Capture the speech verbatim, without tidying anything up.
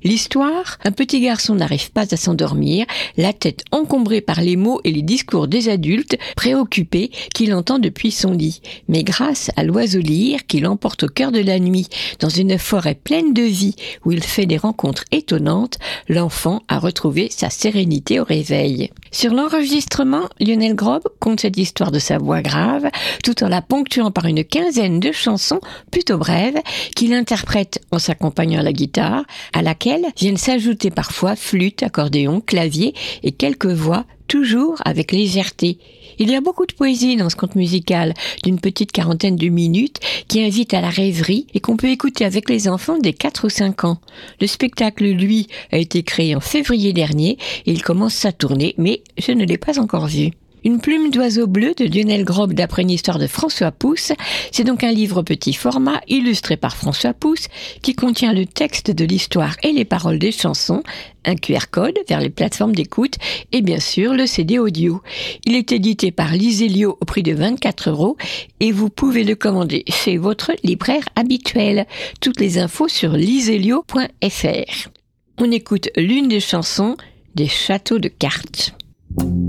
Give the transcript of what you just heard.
L'histoire, un petit garçon n'arrive pas à s'endormir, la tête encombrée par les mots et les discours des adultes préoccupés qu'il entend depuis son lit. Mais grâce à l'oiseau lyre qui l'emporte au cœur de la nuit, dans une forêt pleine de vie où il fait des rencontres étonnantes, l'enfant a retrouvé sa sérénité au réveil. Sur l'enregistrement, Lionel Grob conte cette histoire de sa voix grave, tout en la ponctuant par une quinzaine de chansons plutôt brèves qu'il interprète en s'accompagnant à la guitare, à laquelle viennent s'ajouter parfois flûte, accordéon, clavier et quelques voix, toujours avec légèreté. Il y a beaucoup de poésie dans ce conte musical d'une petite quarantaine de minutes qui invite à la rêverie et qu'on peut écouter avec les enfants dès quatre ou cinq ans. Le spectacle, lui, a été créé en février dernier et il commence sa tournée, mais je ne l'ai pas encore vu. Une plume d'oiseau bleu de Lionel Grob d'après une histoire de François Pousse. C'est donc un livre petit format illustré par François Pousse qui contient le texte de l'histoire et les paroles des chansons, un Q R code vers les plateformes d'écoute et bien sûr le C D audio. Il est édité par Liselio au prix de vingt-quatre euros et vous pouvez le commander chez votre libraire habituel. Toutes les infos sur liselio point f r. On écoute l'une des chansons des Châteaux de cartes.